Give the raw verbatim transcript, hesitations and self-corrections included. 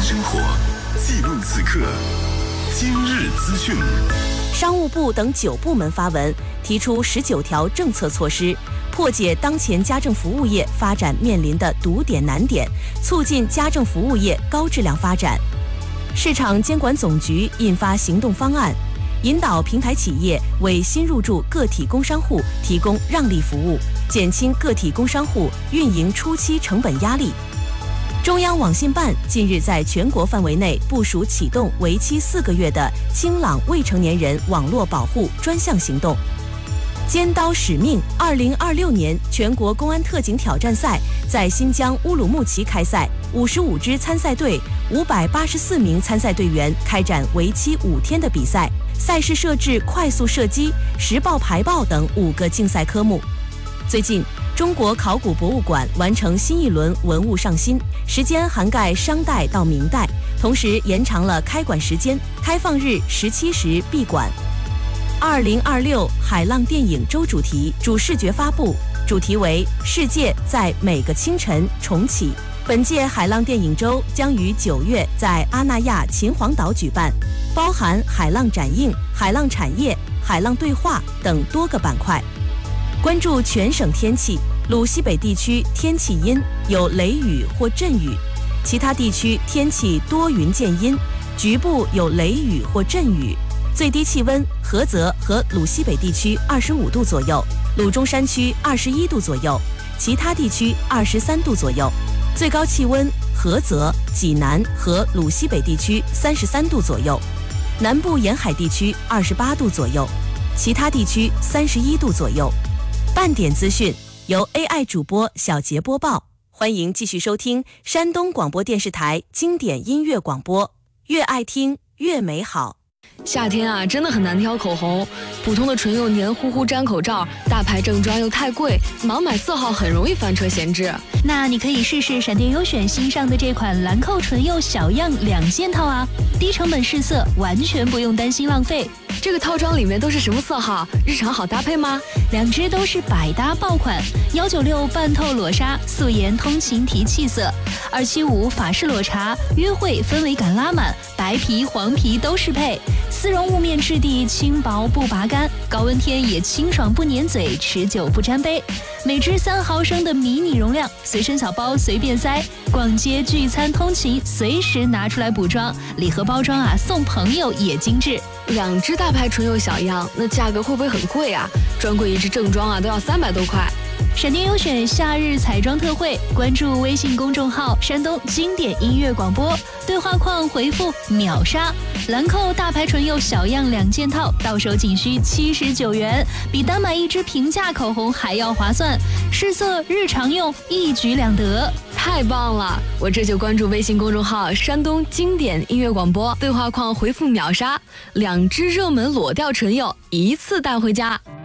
生活，记录此刻。今日资讯。 商务部等九部门发文，提出十九条政策措施，破解当前家政服务业发展面临的堵点难点，促进家政服务业高质量发展。市场监管总局印发行动方案，引导平台企业为新入驻个体工商户提供让利服务，减轻个体工商户运营初期成本压力。中央网信办近日在全国范围内部署启动为期四个月的清朗未成年人网络保护专项行动。尖刀使命二零二六年全国公安特警挑战赛在新疆乌鲁木齐开赛，五十五支参赛队、五百八十四名参赛队员开展为期五天的比赛。赛事设置快速射击、实爆排爆等五个竞赛科目。最近，中国考古博物馆完成新一轮文物上新，时间涵盖商代到明代，同时延长了开馆时间，开放日十七时闭馆。二零二六海浪电影周主题主视觉发布，主题为“世界在每个清晨重启”。本届海浪电影周将于九月在阿那亚秦皇岛举办，包含海浪展映、海浪产业、海浪对话等多个板块。关注全省天气，鲁西北地区天气阴，有雷雨或阵雨，其他地区天气多云见阴，局部有雷雨或阵雨。最低气温，菏泽和鲁西北地区二十五度左右，鲁中山区二十一度左右，其他地区二十三度左右。最高气温，菏泽、济南和鲁西北地区三十三度左右，南部沿海地区二十八度左右，其他地区三十一度左右。半点资讯由 A I 主播小杰播报，欢迎继续收听山东广播电视台经典音乐广播，越爱听越美好。 夏天啊，真的很难挑口红，普通的唇釉黏糊糊粘口罩，大牌正装又太贵，盲买色号很容易翻车闲置。 那你可以试试闪电优选新上的这款兰蔻唇釉小样两件套啊，低成本试色，完全不用担心浪费。 这个套装里面都是什么色号？日常好搭配吗？ 两支都是百搭爆款，一九六半透裸纱素颜通勤提气色，二七五法式裸茶约会氛围感拉满，白皮黄皮都适配。丝绒雾面质地轻薄不拔干，高温天也清爽不粘嘴，持久不沾杯。每支三毫升的迷你容量，随身小包随便塞，逛街聚餐通勤随时拿出来补妆。礼盒包装啊，送朋友也精致。 两支大牌唇釉小样，那价格会不会很贵啊？专柜一支正装啊都要三百多块。 闪电优选夏日彩妆特惠，关注微信公众号山东经典音乐广播，对话框回复秒杀，兰蔻大牌唇釉小样两件套，到手仅需七十九元，比单买一支平价口红还要划算，试色日常用一举两得。 太棒了，我这就关注微信公众号山东经典音乐广播，对话框回复秒杀，两支热门裸调唇釉一次带回家。